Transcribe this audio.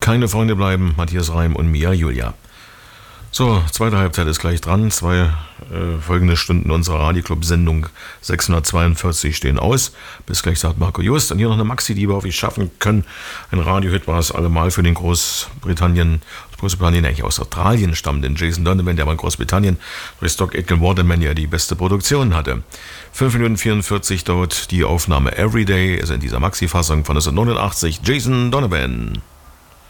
Keine Freunde bleiben, Matthias Reim und Mia Julia. So, zweite Halbzeit ist gleich dran. Zwei folgende Stunden unserer Radioclub-Sendung 642 stehen aus. Bis gleich, sagt Marco Just. Und hier noch eine Maxi, die wir hoffentlich schaffen können. Ein Radiohit war es allemal für den Großbritannien, eigentlich aus Australien stammenden Jason Donovan, der aber in Großbritannien durch Stock Aitken Waterman ja die beste Produktion hatte. 5 Minuten 44 dauert die Aufnahme Everyday, also in dieser Maxi-Fassung von 1989. Jason Donovan.